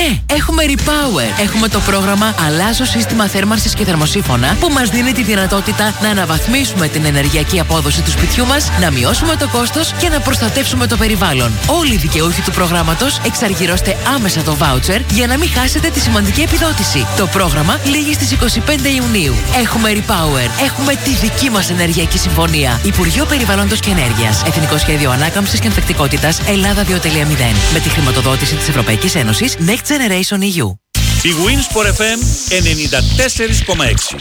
Ναι, έχουμε Repower. Έχουμε το πρόγραμμα Αλλάζω σύστημα θέρμανσης και θερμοσύφωνα που μας δίνει τη δυνατότητα να αναβαθμίσουμε την ενεργειακή απόδοση του σπιτιού μας, να μειώσουμε το κόστος και να προστατεύσουμε το περιβάλλον. Όλοι οι δικαιούχοι του προγράμματος εξαργυρώστε άμεσα το voucher για να μην χάσετε τη σημαντική επιδότηση. Το πρόγραμμα λήγει στις 25 Ιουνίου. Έχουμε Repower. Έχουμε τη δική μας ενεργειακή συμφωνία. Υπουργείο Περιβάλλοντος και Ενέργειας. Εθνικό Σχέδιο Ανάκαμψης και Ανθεκτικότητας Ελλάδα 2.0. Με τη χρηματοδότηση της Ευρωπαϊκής Ένωσης Next Generation EU. Η Winsport FM 94,6.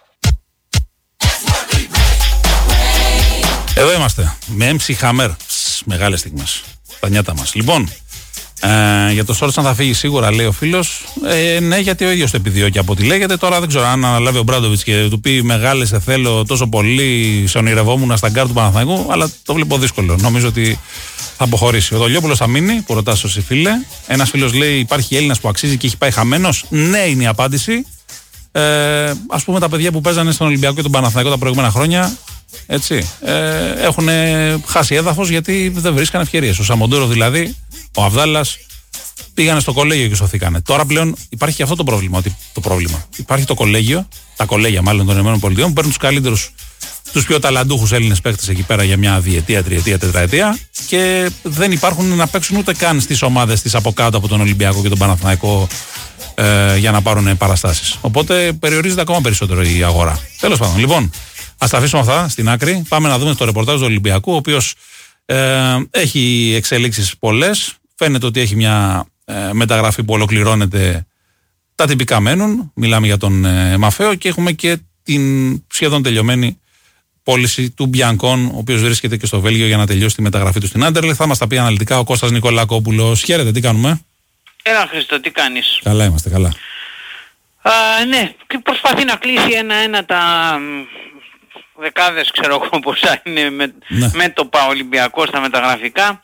Εδώ είμαστε με MC Hammer. Μεγάλες στιγμές. Τα νιάτα μας. Λοιπόν, για το Σόρτσαν θα φύγει σίγουρα, λέει ο φίλος. Ναι, γιατί ο ίδιος το επιδιώκει από ό,τι λέγεται. Τώρα δεν ξέρω αν αναλάβει ο Μπράντοβιτς και του πει μεγάλε, σε θέλω τόσο πολύ, σε ονειρευόμουν στα γκάρ του Παναθηναϊκού. Αλλά το βλέπω δύσκολο. Νομίζω ότι θα αποχωρήσει. Ο Δολιόπουλος θα μείνει, που ρωτάς εσύ φίλε. Ένας φίλος λέει: υπάρχει Έλληνας που αξίζει και έχει πάει χαμένος. Ναι, είναι η απάντηση. Ας πούμε τα παιδιά που παίζανε στον Ολυμπιακό και τον Παναθηναϊκό τα προηγούμενα χρόνια. Έτσι, έχουν χάσει έδαφος γιατί δεν βρίσκαν ευκαιρίες. Ο Σαμοντούρο δηλαδή, ο Αβδάλλας, πήγανε στο κολέγιο και σωθήκανε. Τώρα πλέον υπάρχει και αυτό το πρόβλημα. Υπάρχει το κολέγιο, τα κολέγια μάλλον των ΗΠΑ, που παίρνουν τους καλύτερους, τους πιο ταλαντούχους Έλληνες παίκτες εκεί πέρα για μια διετία, τριετία, τετραετία και δεν υπάρχουν να παίξουν ούτε καν στις ομάδες της από κάτω από τον Ολυμπιακό και τον Παναθηναϊκό για να πάρουν παραστάσεις. Οπότε περιορίζεται ακόμα περισσότερο η αγορά. Τέλος πάντων, λοιπόν. Ας τα αφήσουμε αυτά στην άκρη. Πάμε να δούμε το ρεπορτάζ του Ολυμπιακού, ο οποίος έχει εξελίξεις πολλές. Φαίνεται ότι έχει μια μεταγραφή που ολοκληρώνεται. Τα τυπικά μένουν. Μιλάμε για τον Μαφαίο και έχουμε και την σχεδόν τελειωμένη πώληση του Μπιανκόν, ο οποίος βρίσκεται και στο Βέλγιο για να τελειώσει τη μεταγραφή του στην Άντερλεχτ. Θα μας τα πει αναλυτικά ο Κώστας Νικολακόπουλος. Χαίρετε, τι κάνουμε? Έλα Χρήστο, τι κάνεις? Καλά είμαστε, καλά. Ναι, προσπαθεί να κλείσει ένα-ένα τα δεκάδες, ξέρω εγώ πόσα είναι με το Ολυμπιακό στα μεταγραφικά.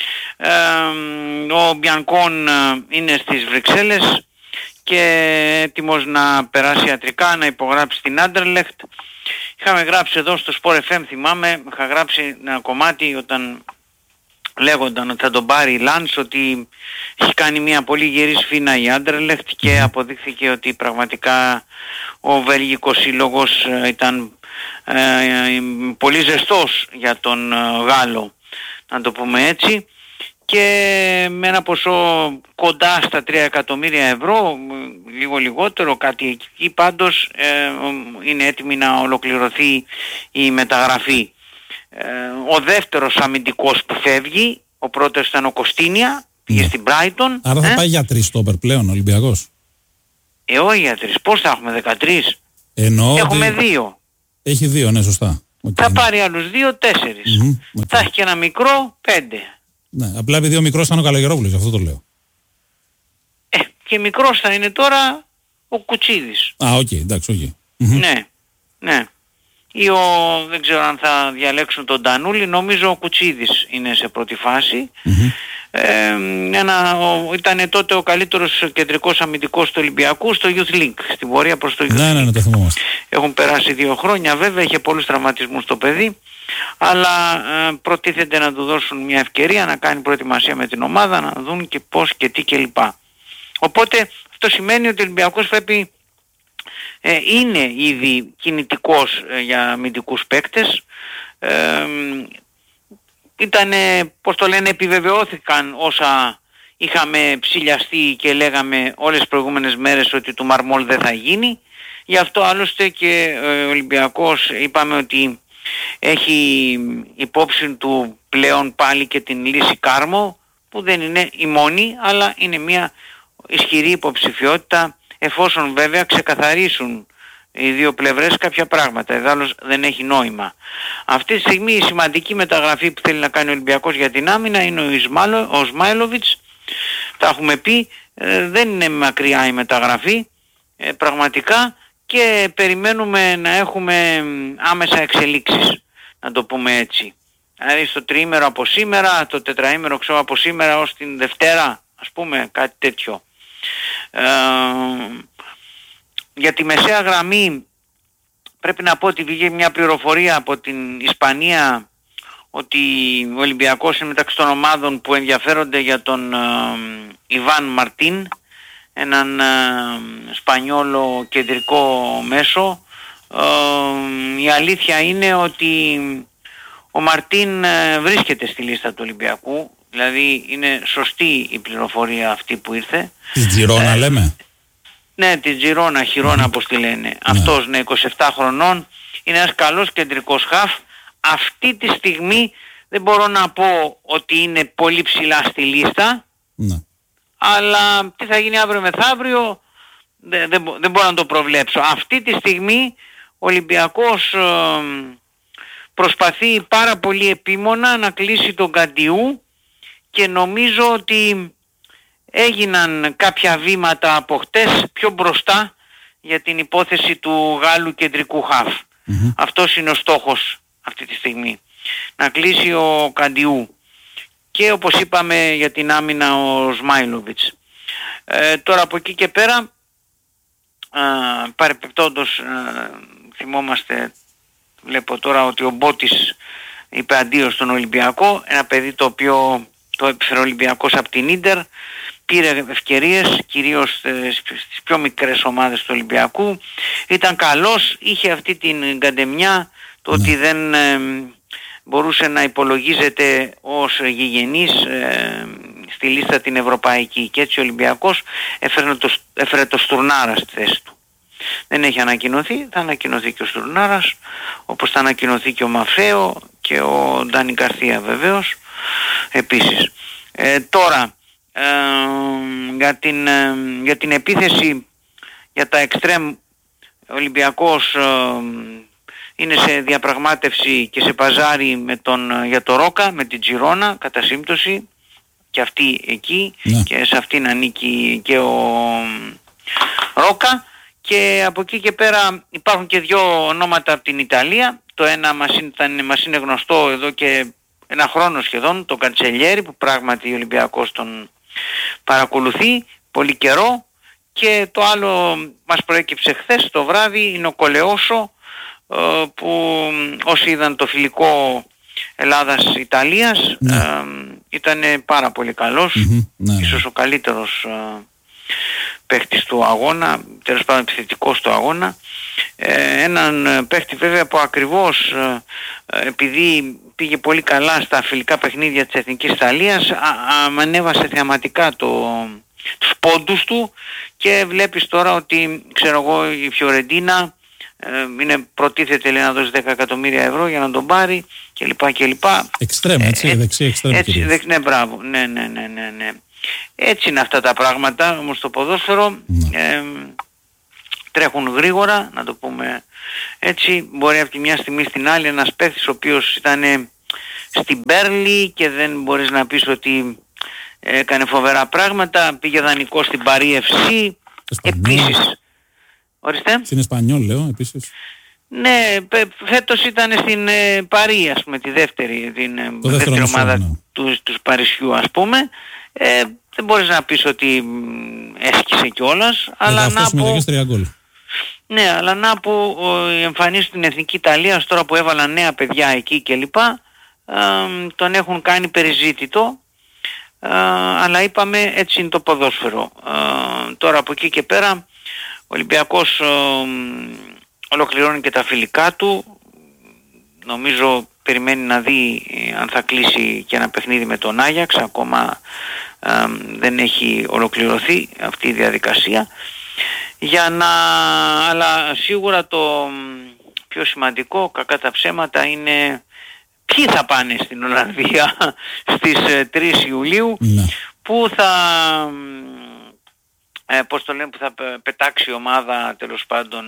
Ο Μπιανκόν είναι στις Βρυξέλλες και έτοιμος να περάσει ιατρικά, να υπογράψει την Άντερλεχτ. Είχαμε γράψει εδώ στο Sport FM, θυμάμαι, είχα γράψει ένα κομμάτι όταν λέγονταν ότι θα τον πάρει η Λάνς, ότι έχει κάνει μια πολύ γερή σφήνα η Άντερλεχτ και αποδείχθηκε ότι πραγματικά ο βελγικός σύλλογος ήταν πολύ ζεστός για τον Γάλλο, να το πούμε έτσι, και με ένα ποσό κοντά στα 3 εκατομμύρια ευρώ, λίγο λιγότερο, κάτι εκεί πάντως, είναι έτοιμη να ολοκληρωθεί η μεταγραφή. Ο δεύτερος αμυντικός που φεύγει, ο πρώτος ήταν ο Κωστίνια, πήγε στην Brighton. Άρα θα πάει για 3 στόπερ πλέον ο Ολυμπιακός. Όχι για 3, πώς θα έχουμε 13? Έχουμε 2. Έχει 2, ναι, σωστά. Θα πάρει άλλους 2, 4. Θα έχει και ένα μικρό, 5. Ναι, απλά επειδή ο μικρός ήταν ο Καλογερόπουλος, αυτό το λέω. Και μικρός θα είναι τώρα ο Κουτσίδης. Οκ, εντάξει, οκ. Ναι. Ή δεν ξέρω αν θα διαλέξουν τον Τανούλη, νομίζω ο Κουτσίδης είναι σε πρώτη φάση. Ήταν τότε ο καλύτερος κεντρικός αμυντικός του Ολυμπιακού στο Youth League, στην πορεία προς το Youth League. Ναι, το θυμόμαστε. Έχουν περάσει 2 χρόνια, βέβαια είχε πολλούς τραυματισμούς το παιδί, αλλά προτίθεται να του δώσουν μια ευκαιρία να κάνει προετοιμασία με την ομάδα, να δουν και πώς και τι κλπ. Οπότε αυτό σημαίνει ότι ο Ολυμπιακός πρέπει είναι ήδη κινητικός για αμυντικούς παίκτες. Επιβεβαιώθηκαν όσα είχαμε ψηλιαστεί και λέγαμε όλες τις προηγούμενες μέρες ότι του Μαρμόλ δεν θα γίνει. Γι' αυτό άλλωστε και ο Ολυμπιακός είπαμε ότι έχει υπόψη του πλέον πάλι και την λύση Κάρμο, που δεν είναι η μόνη, αλλά είναι μια ισχυρή υποψηφιότητα, εφόσον βέβαια ξεκαθαρίσουν οι δύο πλευρές κάποια πράγματα. Εδάλλως δεν έχει νόημα. Αυτή τη στιγμή η σημαντική μεταγραφή που θέλει να κάνει ο Ολυμπιακός για την άμυνα είναι ο Σμάιλοβιτς. Τα έχουμε πει, δεν είναι μακριά η μεταγραφή πραγματικά, και περιμένουμε να έχουμε άμεσα εξελίξεις, να το πούμε έτσι. Δηλαδή στο τριήμερο από σήμερα, το τετραήμερο ξέρω από σήμερα ως την Δευτέρα, ας πούμε, κάτι τέτοιο. Για τη μεσαία γραμμή πρέπει να πω ότι βγήκε μια πληροφορία από την Ισπανία ότι ο Ολυμπιακός είναι μεταξύ των ομάδων που ενδιαφέρονται για τον Ιβάν Μαρτίν, έναν Σπανιόλο κεντρικό μέσο. Η αλήθεια είναι ότι ο Μαρτίν βρίσκεται στη λίστα του Ολυμπιακού, δηλαδή είναι σωστή η πληροφορία αυτή που ήρθε. Της Τζιρόνα λέμε. Ναι, της Τζιρόνα, Χιρόνα όπως τη λένε. Αυτός, ναι, 27 χρονών, είναι ένας καλός κεντρικός χαφ. Αυτή τη στιγμή δεν μπορώ να πω ότι είναι πολύ ψηλά στη λίστα, αλλά τι θα γίνει αύριο μεθαύριο δεν μπορώ να το προβλέψω. Αυτή τη στιγμή ο Ολυμπιακός προσπαθεί πάρα πολύ επίμονα να κλείσει τον Καντιού και νομίζω ότι έγιναν κάποια βήματα από χτες πιο μπροστά για την υπόθεση του Γάλλου κεντρικού χαφ. Αυτός είναι ο στόχος αυτή τη στιγμή. Να κλείσει ο Καντιού. Και όπως είπαμε για την άμυνα ο Σμάιλοβιτς. Τώρα από εκεί και πέρα, παρεπιπτόντως θυμόμαστε, βλέπω τώρα ότι ο Μπότης είπε αντίο στον Ολυμπιακό, ένα παιδί το οποίο το έφερε ο Ολυμπιακός από την Ίντερ, πήρε ευκαιρίες κυρίως στις πιο μικρές ομάδες του Ολυμπιακού, ήταν καλός, είχε αυτή την καντεμιά, το ότι δεν μπορούσε να υπολογίζεται ως γηγενής στη λίστα την ευρωπαϊκή, και έτσι ο Ολυμπιακός έφερε το Στουρνάρα στη θέση του. Δεν έχει ανακοινωθεί, θα ανακοινωθεί και ο Στουρνάρας, όπως θα ανακοινωθεί και ο Μαφέο και ο Ντάνι Γκαρθία βεβαίως επίσης. Τώρα για την επίθεση, για τα εξτρέμ, ο Ολυμπιακός είναι σε διαπραγμάτευση και σε παζάρι για το Ρόκα, με την Τζιρόνα κατά σύμπτωση, και αυτή εκεί, και σε αυτήν ανήκει και ο Ρόκα. Και από εκεί και πέρα υπάρχουν και δύο ονόματα από την Ιταλία. Το ένα μας είναι γνωστό εδώ και ένα χρόνο σχεδόν, το Καντσελιέρι, που πράγματι ο Ολυμπιακός τον παρακολουθεί πολύ καιρό, και το άλλο μας προέκυψε χθες το βράδυ, είναι ο Κολεόσο, που όσοι είδαν το φιλικό Ελλάδας-Ιταλίας ήταν πάρα πολύ καλός, ίσως ο καλύτερος παίχτης του αγώνα, τέλος πάντων επιθετικός του αγώνα. Έναν παίχτη βέβαια που ακριβώς επειδή πήγε πολύ καλά στα φιλικά παιχνίδια της Εθνικής Ιταλίας, ανέβασε θεαματικά τους πόντους του, και βλέπεις τώρα ότι, ξέρω εγώ, η Φιωρεντίνα προτίθεται, λέει, να δώσει 10 εκατομμύρια ευρώ για να τον πάρει κλπ. Εξτρέμ, έτσι, δεξί εξτρέμ. Ναι, μπράβο, ναι. Έτσι είναι αυτά τα πράγματα, όμως το ποδόσφαιρο τρέχουν γρήγορα, να το πούμε έτσι. Μπορεί από τη μια στιγμή στην άλλη ένας παίχτης ο οποίος ήταν στην Μπέρλι και δεν μπορείς να πεις ότι έκανε φοβερά πράγματα, πήγε δανεικό στην Παρί FC επίσης. Ορίστε. Στην Εσπανιόλ λέω επίσης. Ναι, φέτος ήταν στην Παρί, ας πούμε, τη δεύτερη ομάδα του Παρισιού, ας πούμε. Δεν μπορείς να πεις ότι έσκησε κιόλας, αλλά να πω... Ναι, αλλά να πω, οι εμφανίσεις στην Εθνική Ιταλία τώρα που έβαλαν νέα παιδιά εκεί κλπ, τον έχουν κάνει περιζήτητο, αλλά είπαμε έτσι είναι το ποδόσφαιρο. Τώρα από εκεί και πέρα ο Ολυμπιακός ολοκληρώνει και τα φιλικά του, νομίζω περιμένει να δει αν θα κλείσει και ένα παιχνίδι με τον Άγιαξ, ακόμα δεν έχει ολοκληρωθεί αυτή η διαδικασία, αλλά σίγουρα το πιο σημαντικό, κακά τα ψέματα, είναι ποιοι θα πάνε στην Ολλανδία στις 3 Ιουλίου, που θα που θα πετάξει η ομάδα, τέλος πάντων,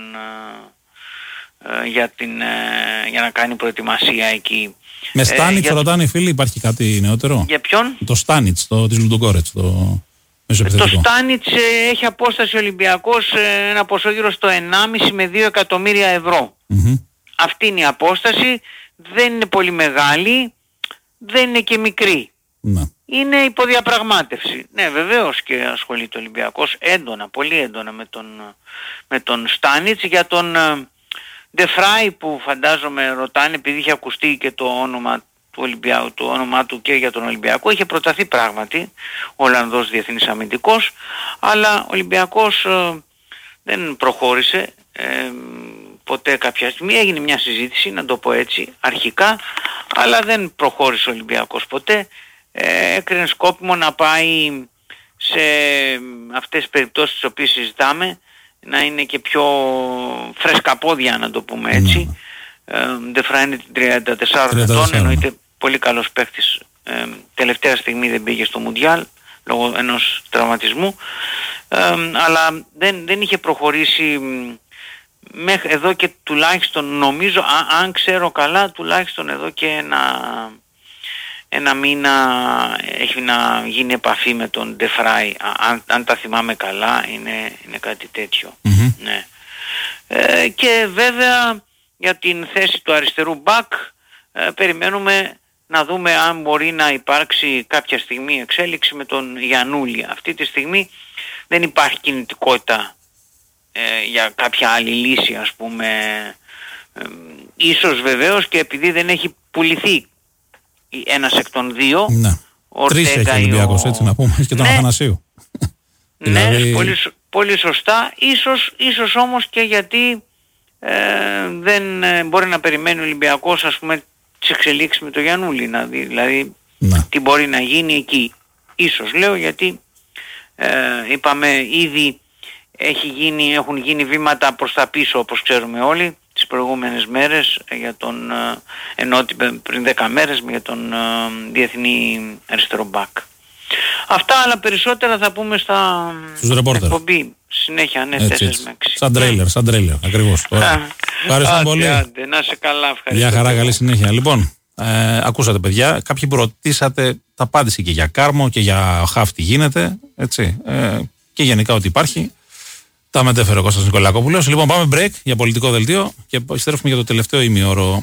για να κάνει προετοιμασία εκεί. Με Στάνιτς ρωτάνε οι φίλοι, υπάρχει κάτι νεότερο? Για ποιον? Το Στάνιτς, της Λουντογκόρετς, το μεσοεπιθετικό. Το Στάνιτς έχει απόσταση ο Ολυμπιακός ένα ποσό γύρω στο 1,5 με 2 εκατομμύρια ευρώ. Αυτή είναι η απόσταση, δεν είναι πολύ μεγάλη, δεν είναι και μικρή. Είναι υποδιαπραγμάτευση. Ναι, βεβαίως και ασχολείται ο Ολυμπιακός έντονα, πολύ έντονα με τον Στάνιτς. Για τον Ντεφράι, που φαντάζομαι ρωτάνε, επειδή είχε ακουστεί και το όνομα του το όνομά του και για τον Ολυμπιακό. Είχε προταθεί πράγματι ο Ολλανδός διεθνής αμυντικός, αλλά ο Ολυμπιακός δεν προχώρησε ποτέ κάποια στιγμή. Έγινε μια συζήτηση, να το πω έτσι, αρχικά, αλλά δεν προχώρησε ο Ολυμπιακός ποτέ. Έκρινε σκόπιμο να πάει σε αυτές τις περιπτώσεις τις οποίες συζητάμε, να είναι και πιο φρεσκαπόδια, να το πούμε έτσι. Ντεφρά είναι 34 ετών, εννοείται πολύ καλός παίκτης. Τελευταία στιγμή δεν πήγε στο Μουντιάλ λόγω ενός τραυματισμού, αλλά δεν είχε προχωρήσει μέχρι εδώ και τουλάχιστον, νομίζω, αν ξέρω καλά, τουλάχιστον εδώ και ένα μήνα έχει να γίνει επαφή με τον Ντεφράι, αν τα θυμάμαι καλά, είναι κάτι τέτοιο. Ναι. Και βέβαια για την θέση του αριστερού μπακ περιμένουμε να δούμε αν μπορεί να υπάρξει κάποια στιγμή εξέλιξη με τον Γιαννούλη. Αυτή τη στιγμή δεν υπάρχει κινητικότητα για κάποια άλλη λύση, ας πούμε. Ίσως βεβαίως και επειδή δεν έχει πουληθεί ένας εκ των δύο. Ναι. Τρεις έχει ο Ολυμπιακός, έτσι να πούμε, και τον Αθανασίου. Ναι, πολύ σωστά. Ίσως όμως και γιατί δεν μπορεί να περιμένει ο Ολυμπιακός, ας πούμε, τις εξελίξεις με το Γιαννούλη, να δει δηλαδή τι μπορεί να γίνει εκεί. Ίσως λέω γιατί είπαμε ήδη έχουν γίνει βήματα προς τα πίσω, όπως ξέρουμε όλοι, τις προηγούμενες μέρες για τον, ενώ πριν 10 μέρες για τον διεθνή αριστερό μπακ. Αυτά, αλλά περισσότερα θα πούμε στους ρεπόρτερ. Εκπομπή συνέχεια, ναι, 4 με 6. Σαν τρέιλερ, ακριβώς. Ευχαριστώ πολύ. Άντε, να σε καλά, ευχαριστώ. Γεια χαρά, καλή συνέχεια. Λοιπόν, ακούσατε παιδιά, κάποιοι ρωτήσατε, τα απάντησε και για Κάρμο και για Χαφ τι γίνεται, έτσι, και γενικά ότι υπάρχει. Τα μετέφερε ο Κώστας Νικολακόπουλος. Λοιπόν, πάμε break για πολιτικό δελτίο και επιστρέφουμε για το τελευταίο ημίωρο